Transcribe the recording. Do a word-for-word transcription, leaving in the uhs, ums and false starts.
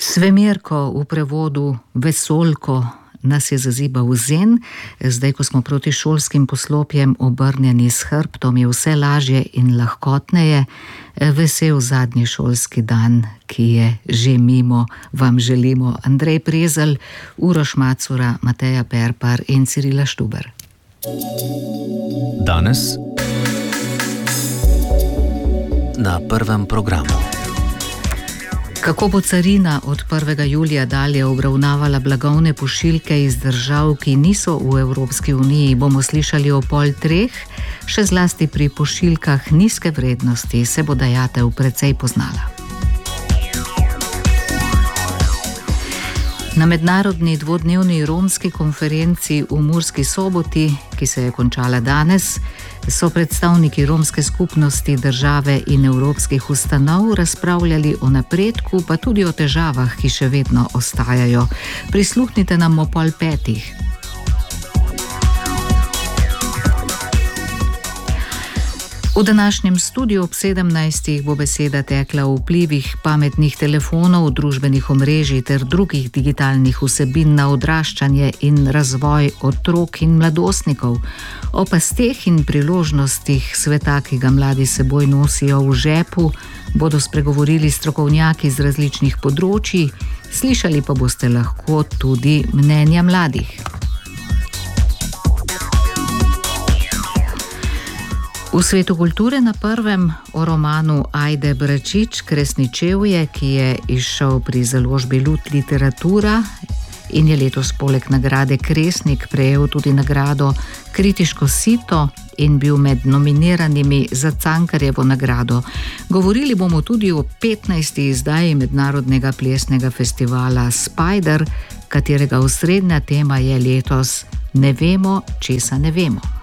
Svemirko, v prevodu vesoljko, nas je zazibal zen. Zdaj, ko smo proti šolskim poslopjem obrnjeni s hrbtom, je vse lažje in lahkotneje. Vesel zadnji šolski dan, ki je že mimo, vam želimo Andrej Prezelj, Uroš Macura, Mateja Perpar in Cirila Štuber. Danes na prvem programu. Kako bo carina od prvega julija dalje obravnavala blagovne pošiljke iz držav, ki niso v Evropski uniji, bomo slišali o pol treh. Še zlasti pri pošiljkah nizke vrednosti se bo dajatev precej poznala. Na mednarodni dvodnevni romski konferenci v Murski Soboti, ki se je končala danes, so predstavniki romske skupnosti, države in evropskih ustanov razpravljali o napredku, pa tudi o težavah, ki še vedno ostajajo. Prisluhnite nam o pol petih. V današnjem studiu ob sedemnajstih bo beseda tekla o vplivih pametnih telefonov, družbenih omrežij ter drugih digitalnih vsebin na odraščanje in razvoj otrok in mladostnikov. O pasteh in priložnostih sveta, ki ga mladi seboj nosijo v žepu, bodo spregovorili strokovnjaki z različnih področij, slišali pa boste lahko tudi mnenja mladih. V svetu kulture na prvem o romanu Ajde Bračič Kresničevje, ki je izšel pri založbi Lud Literatura in je letos poleg nagrade Kresnik prejel tudi nagrado Kritiško sito in bil med nominiranimi za Cankarjevo nagrado. Govorili bomo tudi o petnajsti izdaji mednarodnega plesnega festivala Spider, katerega osrednja tema je letos Ne vemo, česa ne vemo.